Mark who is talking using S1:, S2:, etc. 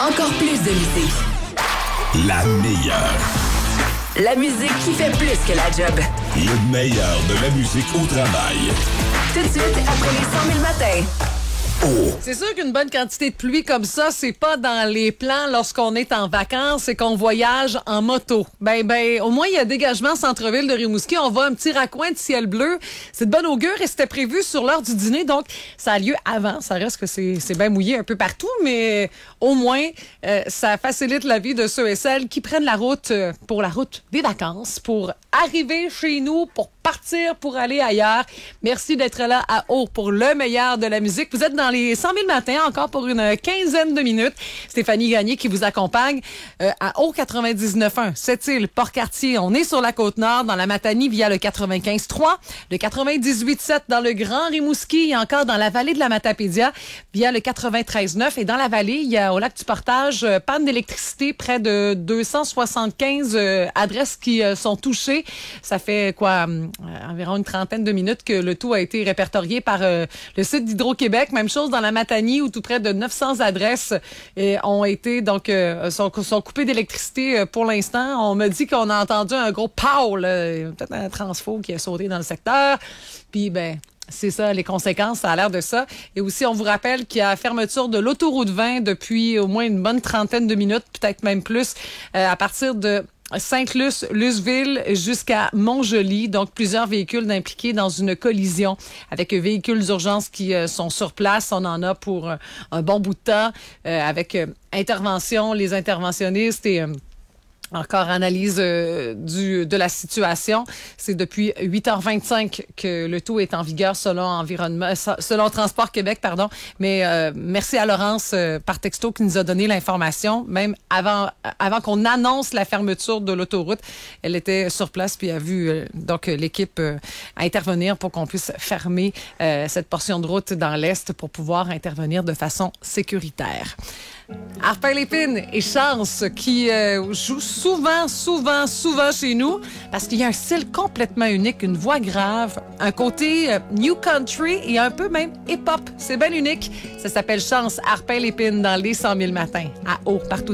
S1: Encore plus de musique.
S2: La meilleure.
S1: La musique qui fait plus que la job.
S2: Le meilleur de la musique au travail.
S1: Tout de suite, après les 100 000 matins.
S2: Oh.
S3: C'est sûr qu'une bonne quantité de pluie comme ça, c'est pas dans les plans lorsqu'on est en vacances et qu'on voyage en moto. Ben, au moins, il y a dégagement centre-ville de Rimouski. On voit un petit raccoin de ciel bleu. C'est de bonne augure et c'était prévu sur l'heure du dîner. Donc, ça a lieu avant. Ça reste que c'est bien mouillé un peu partout, mais au moins, ça facilite la vie de ceux et celles qui prennent la route pour la route des vacances, pour arriver chez nous, pour partir, pour aller ailleurs. Merci d'être là à Haut pour le meilleur de la musique. Vous êtes dans les 100 000 matins, encore pour une quinzaine de minutes. Stéphanie Gagné qui vous accompagne à Haut 99.1, Sept-Îles, Port-Cartier. On est sur la Côte-Nord, dans la Matanie, via le 95.3, le 98.7 dans le Grand Rimouski et encore dans la vallée de la Matapédia, via le 93.9. Et dans la vallée, il y a au lac du Portage, panne d'électricité, près de 275 adresses qui sont touchées. Ça fait quoi, environ une trentaine de minutes que le tout a été répertorié par le site d'Hydro-Québec. Même chose dans la Matanie où tout près de 900 adresses ont été sont coupées d'électricité pour l'instant. On me dit qu'on a entendu un gros pow, peut-être un transfo qui a sauté dans le secteur. Puis c'est ça, les conséquences, ça a l'air de ça. Et aussi, on vous rappelle qu'il y a fermeture de l'autoroute 20 depuis au moins une bonne trentaine de minutes, peut-être même plus, à partir de Sainte-Luce, Luceville jusqu'à Montjoly. Donc, plusieurs véhicules impliqués dans une collision avec véhicules d'urgence qui sont sur place. On en a pour un bon bout de temps avec intervention, les interventionnistes et encore analyse de la situation. C'est depuis 8h25 que le tout est en vigueur selon Transport Québec, pardon. Mais merci à Laurence par texto qui nous a donné l'information, même avant qu'on annonce la fermeture de l'autoroute. Elle était sur place puis a vu donc l'équipe intervenir pour qu'on puisse fermer cette portion de route dans l'est pour pouvoir intervenir de façon sécuritaire. Arpin-Lépine et Chance qui jouent souvent chez nous parce qu'il y a un style complètement unique, une voix grave, un côté new country et un peu même hip-hop. C'est bien unique. Ça s'appelle Chance, Arpin-Lépine dans les 100 000 matins à Haut, partout.